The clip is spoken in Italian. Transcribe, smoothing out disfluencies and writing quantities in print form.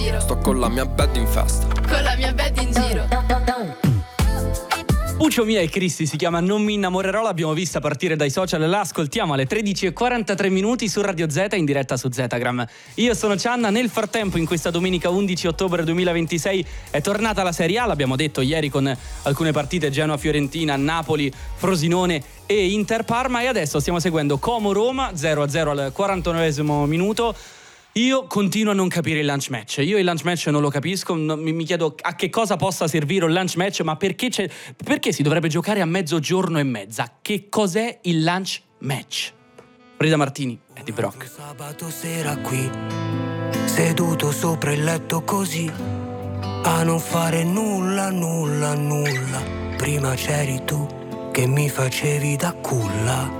giro. Sto con la mia bed in festa. Con la mia bed in giro. Puccio Mia e Cristi si chiama Non mi innamorerò, l'abbiamo vista partire dai social, la ascoltiamo alle 13:43 su Radio Z in diretta su Zetagram. Io sono Cianna, nel frattempo in questa domenica 11 ottobre 2026 è tornata la Serie A, l'abbiamo detto ieri con alcune partite Genoa-Fiorentina, Napoli, Frosinone e Inter-Parma e adesso stiamo seguendo Como-Roma 0-0 al 49esimo minuto. Io continuo a non capire il lunch match. Io il lunch match non lo capisco. Mi chiedo a che cosa possa servire un lunch match, ma perché si dovrebbe giocare a mezzogiorno e mezza? Che cos'è il lunch match? Frida Martini, Eddie Brock. Sabato sera qui, seduto sopra il letto così, a non fare nulla. Prima c'eri tu che mi facevi da culla.